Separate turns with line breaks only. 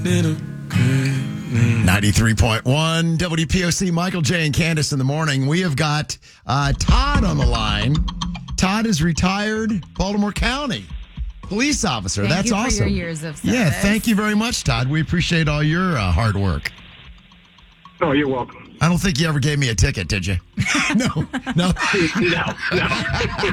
93.1 WPOC, Michael J. and Candace in the morning. We have got Todd on the line. Todd is retired Baltimore County police officer.
Thank
That's
you
awesome.
for your years of service.
Yeah, thank you very much, Todd. We appreciate all your hard work.
Oh, you're welcome.
I don't think you ever gave me a ticket, did you? No.
No.